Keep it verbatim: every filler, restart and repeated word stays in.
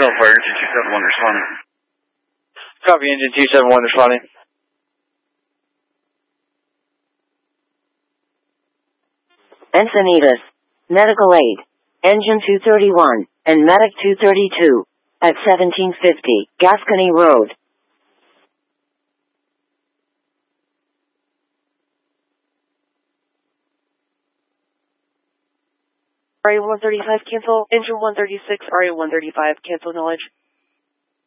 Fire Engine two seven one responding. Copy, Engine two seven one responding. Encinitas, Medical Aid, Engine two thirty-one, and Medic two thirty-two, at seventeen fifty, Gascony Road. R A one thirty-five cancel, Engine one thirty-six, R A one thirty-five cancel knowledge.